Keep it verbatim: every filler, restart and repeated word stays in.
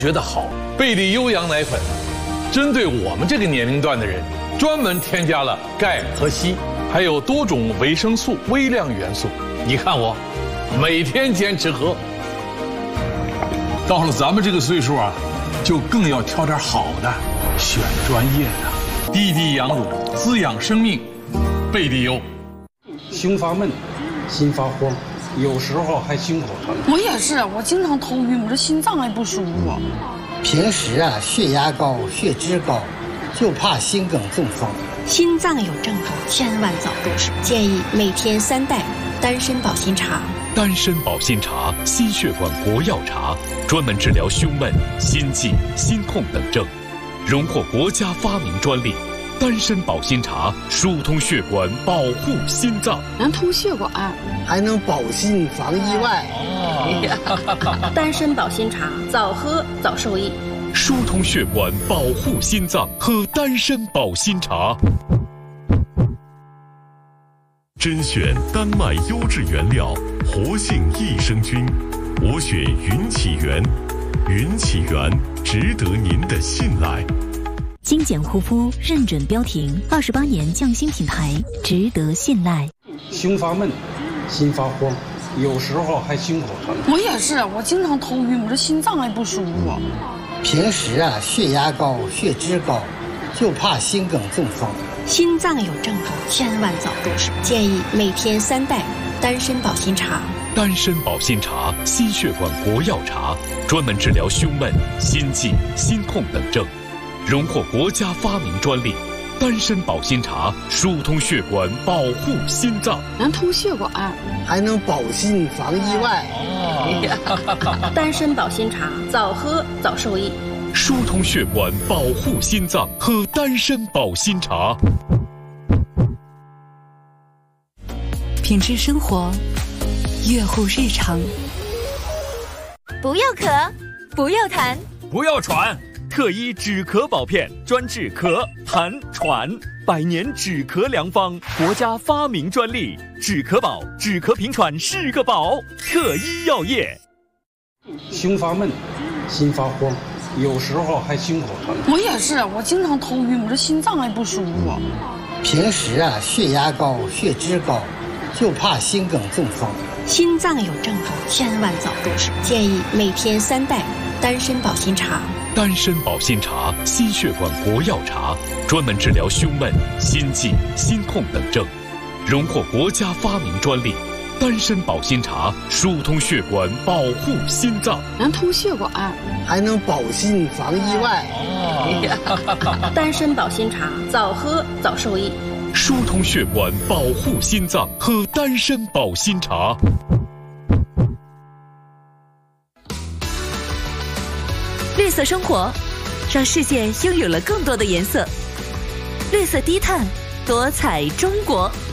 觉得好，贝利优羊奶粉针对我们这个年龄段的人，专门添加了钙和硒，还有多种维生素、微量元素。你看我，每天坚持喝。到了咱们这个岁数啊，就更要挑点好的，选专业的。滴滴羊乳，滋养生命，贝利优。 胸发闷，心发慌。 有时候还心口疼， 我也是，我经常头晕，我这心脏还不舒服。 平时啊，血压高、血脂高，就怕心梗中风。 心脏有症状，千万早入手。建议每天三袋丹参保心茶。 丹参保心茶，心血管国药茶，专门治疗胸闷、心悸、心痛等症，荣获国家发明专利。 丹参保心茶疏通血管，保护心脏， 能通血管， 还能保心防意外。 哦、丹参保心茶，早喝早受益。 疏通血管，保护心脏，喝丹参保心茶。 甄选丹麦优质原料，活性益生菌，我选云起源，云起源值得您的信赖。 精简护肤认准标停，二十八年匠心品牌，值得信赖。 胸发闷，心发慌，有时候还心口疼。 我也是，我经常头晕，我这心脏还不舒服。 平时啊，血压高、血脂高，就怕心梗中风。 心脏有症状，千万早入手。建议每天三袋丹参保心茶。 丹参保心茶，心血管国药茶，专门治疗胸闷、心悸、心痛等症。 荣获国家发明专利，丹参保心茶疏通血管，保护心脏， 能通血管， 还能保心防意外。 哦、丹参保心茶，早喝早受益。 疏通血管，保护心脏，喝丹参保心茶。 品质生活，悦护日常。 不要咳，不要痰， 不要喘。 特一止咳宝片，专治咳、痰、喘，百年止咳良方，国家发明专利。止咳宝，止咳平喘是个宝。特一药业。 胸发闷，心发慌，有时候还心口疼。 我也是，我经常头晕，我这心脏还不舒服。 平时啊，血压高、血脂高，就怕心梗中风。 心脏有症状，千万早入手。建议每天三袋丹参保心茶。 丹参保心茶，心血管国药茶，专门治疗胸闷、心悸、心痛等症，荣获国家发明专利。丹参保心茶疏通血管，保护心脏， 能通血管， 还能保心防意外。 哦、丹参保心茶，早喝早受益。 疏通血管，保护心脏，喝丹参保心茶。 绿色生活，让世界拥有了更多的颜色。绿色低碳，多彩中国。